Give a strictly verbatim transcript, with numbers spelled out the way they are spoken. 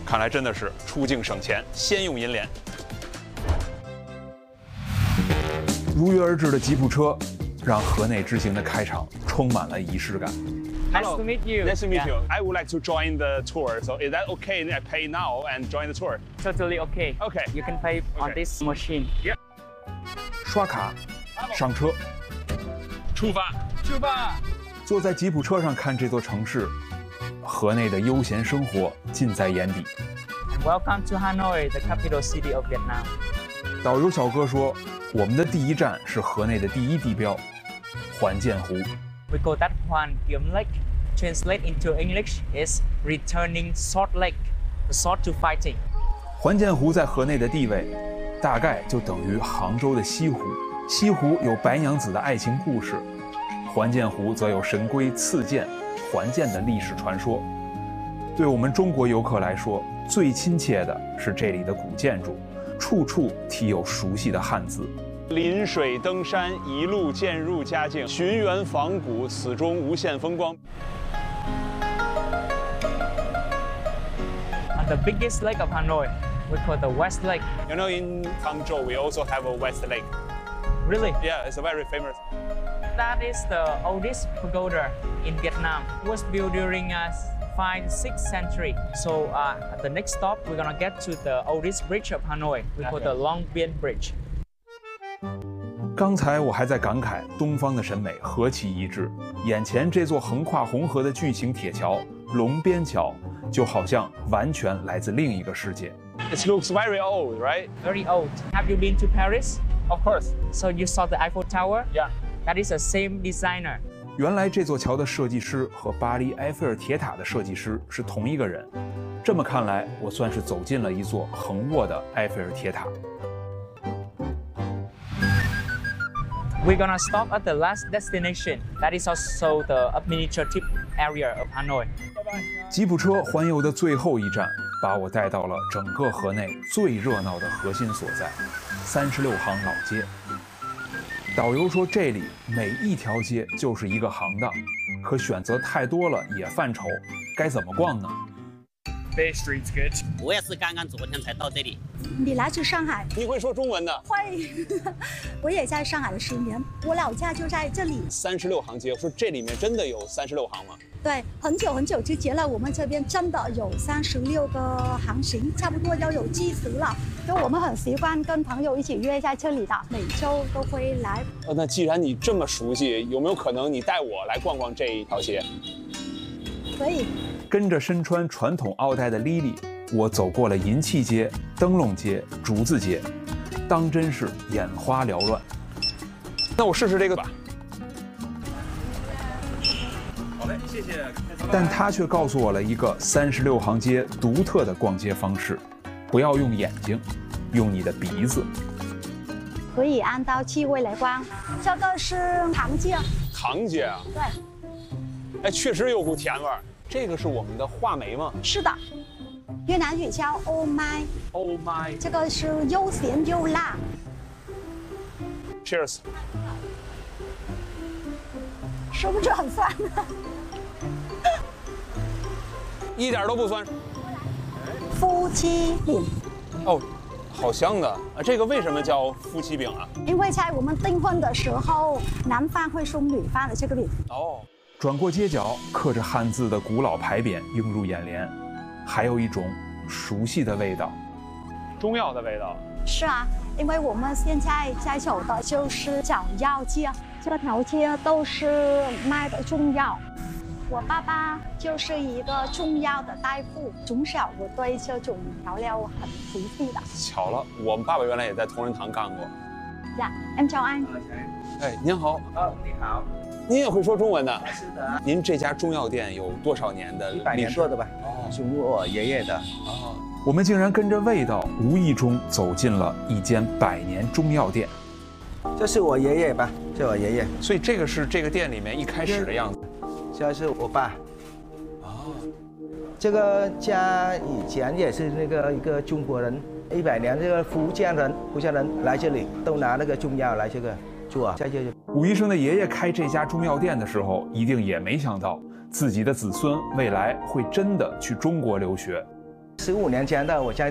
看来真的是出境省钱，先用银联。 如约而至的吉普车，让河内之行的开场充满了仪式感。 Nice to meet you. Nice to meet Yeah. you. I would like to join the tour. So is that okay? I pay now and join the tour. Totally okay. Okay. You can pay on Okay. this machine. 刷卡，上车， 出发，出发。 坐在吉普车上看这座城市，河内的悠闲生活尽在眼底。 And welcome to Hanoi, the capital city of Vietnam. 导游小哥说，我们的第一站是河内的第一地标——环建湖。 We call that Hoan Kiem Lake. Translate into English is returning Salt Lake, the salt to fighting. 环建湖在河内的地位，大概就等于杭州的西湖。西湖有白娘子的爱情故事，环建湖则有神龟赐剑、还剑的历史传说。对我们中国游客来说，最亲切的是这里的古建筑，处处题有熟悉的汉字。 临水登山，一路渐入佳境；寻源访古，此中无限风光。 On the biggest lake of Hanoi, we call the West Lake. You know, in Hangzhou, we also have a West Lake. Really? Yeah, it's a very famous. That is the oldest pagoda in Vietnam. It was built during uh, fifth, sixth century. So uh, at the next stop, we're gonna get to the oldest bridge of Hanoi. We call the Long Bien Bridge. 刚才我还在感慨东方的审美何其一致，眼前这座横跨红河的巨型铁桥龙边桥，就好像完全来自另一个世界。 It looks very old, right? Very old. Have you been to Paris? Of course. So you saw the Eiffel Tower? Yeah. That is the same designer. 原来这座桥的设计师和巴黎埃菲尔铁塔的设计师是同一个人。这么看来，我算是走进了一座横卧的埃菲尔铁塔。 We're gonna stop at the last destination. That is also the administrative area of Hanoi. 吉普车环游的最后一站，把我带到了整个河内最热闹的核心所在——三十六行老街。导游说，这里每一条街就是一个行当，可选择太多了也犯愁，该怎么逛呢？ Bay Street's good. 我也是刚刚昨天才到这里。 你来自上海？ 你会说中文的？ 会，我也在上海了十年，我老家就在这里。 三十六行街，说这里面真的有三十六行吗？ 对，很久很久之前了，我们这边真的有三十六个行型，差不多要有七十了。就我们很习惯跟朋友一起约在这里的，每周都会来。 呃，那既然你这么熟悉，有没有可能你带我来逛逛这一条街？ 可以。 跟着身穿传统奥黛的 Lily， 我走过了银器街、灯笼街、竹子街，当真是眼花缭乱。 那我试试这个吧。好嘞，谢谢。 但他却告诉我了一个三十六行街独特的逛街方式：不要用眼睛，用你的鼻子。 可以按照气味来逛。这个是糖街。 糖街啊？ 对。 哎，确实有股甜味儿。这个是我们的话梅吗？ 是的，越南语叫欧麦。 欧麦。 这个是又咸又辣。 Cheers。 是不是很酸？ 一点都不酸。 夫妻饼。 哦，好香的啊！这个为什么叫夫妻饼啊？ 因为在我们订婚的时候，男方会送女方的这个饼。 哦。 转过街角，刻着汉字的古老牌匾映入眼帘，还有一种熟悉的味道， 中药的味道。 是啊，因为我们现在在走的就是找药街，这条街都是卖的中药。我爸爸就是一个中药的大夫，从小我对这种调料很熟悉的。 巧了，我们爸爸原来也在同仁堂干过。 呀， em chào anh。 哎，您好。 哦，你好。 您也会说中文的？ 是的。 您这家中药店有多少年的历史？ 一百年多的吧。哦，是我爷爷的。 哦， 我们竟然跟着味道，无意中走进了一间百年中药店。 这是我爷爷吧？这是我爷爷。 所以这个是这个店里面一开始的样子。 这是我爸。 哦。 这个家以前也是那个一个中国人，一百年这个福建人，福建人来这里都拿那个中药来这个。做在这里， 武医生的爷爷开这家中药店的时候，一定也没想到自己的子孙未来会真的去中国留学。 十五年前的，我在